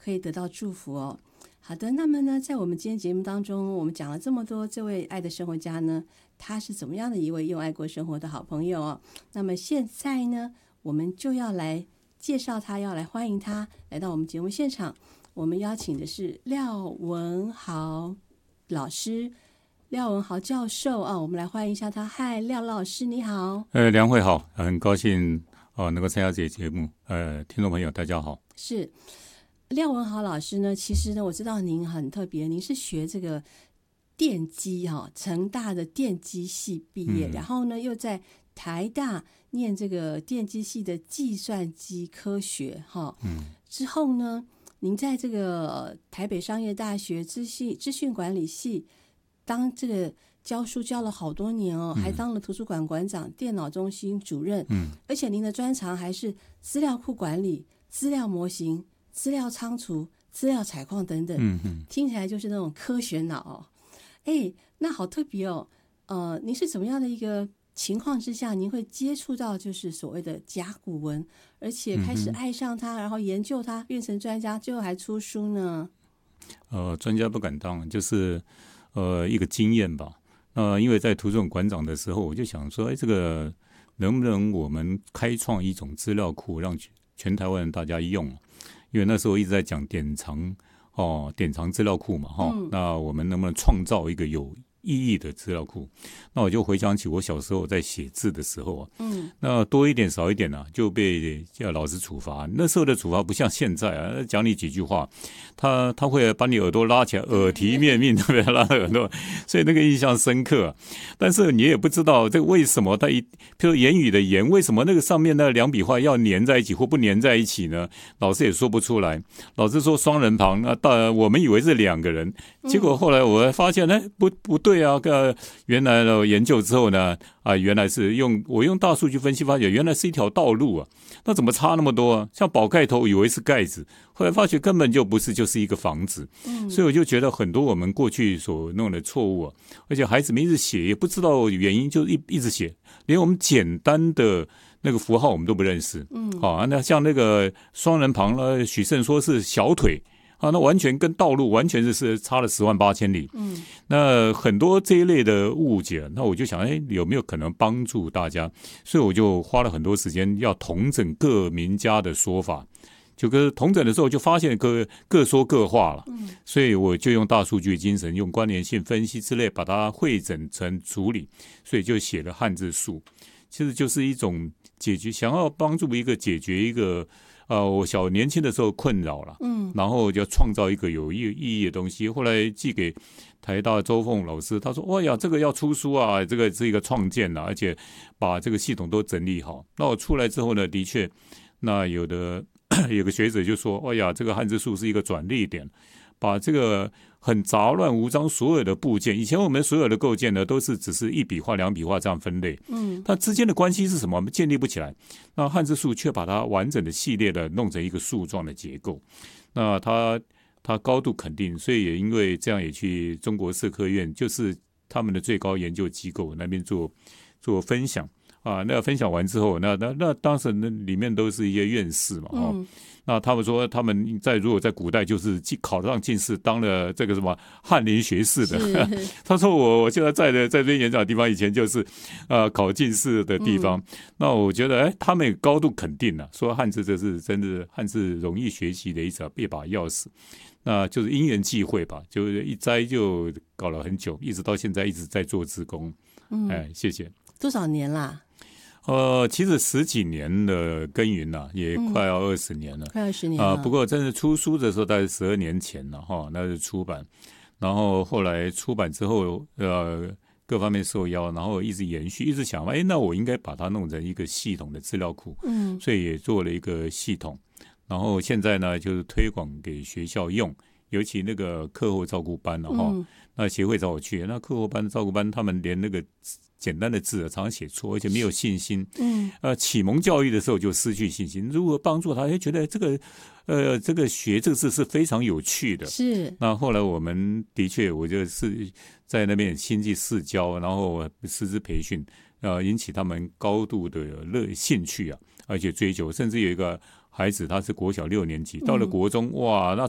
可以得到祝福哦。好的，那么呢，在我们今天节目当中，我们讲了这么多，这位爱的生活家呢，他是怎么样的一位用爱过生活的好朋友哦。那么现在呢，我们就要来介绍他，要来欢迎他来到我们节目现场。我们邀请的是廖文豪老师，廖文豪教授啊，我们来欢迎一下他。嗨，廖老师你好。 梁慧好，很高兴能够参加这个节目。听众朋友大家好。 是廖文豪老师呢，其实呢，我知道您很特别，您是学这个电机成大的电机系毕业，然后呢又在台大念这个电机系的计算机科学之后呢，您在这个台北商业大学资讯管理系当这个教书教了好多年还当了图书馆馆长、电脑中心主任，而且您的专长还是资料库管理、资料模型、资料仓储、资料采矿等等，听起来就是那种科学脑那好特别您是怎么样的一个情况之下，您会接触到就是所谓的甲骨文，而且开始爱上它，然后研究它，变成专家，最后还出书呢？ 专家不敢当，就是一个经验吧。因为在图书馆馆长的时候，我就想说，这个能不能我们开创一种资料库，让全台湾人大家用？因为那时候一直在讲典藏资料库嘛，那我们能不能创造一个有意义的资料库？那我就回想起我小时候在写字的时候那多一点少一点就被老师处罚。那时候的处罚不像现在讲你几句话，他会把你耳朵拉起来，耳提面命，特别拉耳朵，所以那个印象深刻。但是你也不知道这个为什么他譬如言语的言，为什么那个上面那两笔画要粘在一起或不粘在一起呢？老师也说不出来。老师说双人旁，我们以为是两个人，结果后来我发现不对啊！原来研究之后呢，原来是我用大数据分析发觉，原来是一条道路那怎么差那么多像宝盖头以为是盖子，后来发觉根本就不是，就是一个房子。所以我就觉得很多我们过去所弄的错误而且孩子们一直写也不知道原因，就一直写，连我们简单的那个符号我们都不认识。那像那个双人旁许慎说是小腿。那完全跟道路完全是差了10万8千里。那很多这一类的误解，那我就想，有没有可能帮助大家？所以我就花了很多时间要统整各名家的说法。就统整的时候，就发现各说各话了。所以我就用大数据精神，用关联性分析之类，把它汇整成处理。所以就写了汉字术，其实就是一种想要帮助解决一个。我年轻的时候困扰了，然后就创造一个有意义的东西。后来寄给台大周凤老师，他说：“哇呀，这个要出书啊，这个是一个创建而且把这个系统都整理好。”那我出来之后呢，的确，那有个学者就说：“哇呀，这个汉字术是一个转捩点，把这个很杂乱无章所有的部件，以前我们所有的构件呢，都是只是一笔画、两笔画这样分类，它之间的关系是什么，我们建立不起来。那汉字术却把它完整的系列的弄成一个树状的结构。那它高度肯定，所以也因为这样也去中国社科院，就是他们的最高研究机构那边做分享。那分享完之后，那当时那里面都是一些院士嘛，那他们说他们如果在古代就是考上进士，当了这个什么翰林学士的。他说我现在在这边演讲的地方，以前就是考进士的地方。那我觉得他们也高度肯定说汉字这是真的，汉字容易学习的一把钥匙。那就是因缘际会吧，就是一栽就搞了很久，一直到现在一直在做志工。谢谢。 多少年啦？ 其实10几年的耕耘也快要20年了， 快20年了。 不过真的出书的时候大概12年前了那是出版，然后后来出版之后各方面受邀，然后一直延续，一直想那我应该把它弄成一个系统的资料库，所以也做了一个系统，然后现在呢就是推广给学校用，尤其那个课后照顾班那协会找我去，那课后班照顾班他们连那个简单的字常常写错，而且没有信心。启蒙教育的时候就失去信心。如果帮助他，觉得这个学这个字是非常有趣的。 是。 那后来我们的确，我就是在那边星际试教，然后师资培训，引起他们高度的兴趣而且追求，甚至有一个孩子他是国小6年级，到了国中哇，那